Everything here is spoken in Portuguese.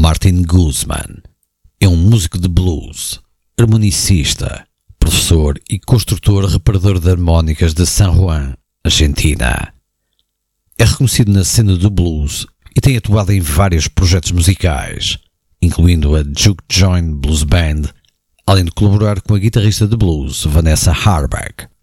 Martin Guzman é um músico de blues, harmonicista, professor e construtor reparador de harmónicas de San Juan, Argentina. É reconhecido na cena do blues e tem atuado em vários projetos musicais, incluindo a Juke Joint Blues Band, além de colaborar com a guitarrista de blues Vanessa Harbeck.